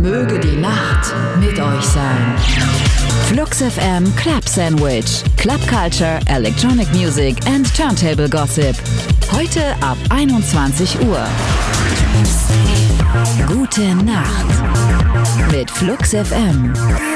Möge die Nacht mit euch sein. Flux FM Club Sandwich. Club Culture, Electronic Music and Turntable Gossip. Heute ab 21 Uhr. Gute Nacht mit Flux FM.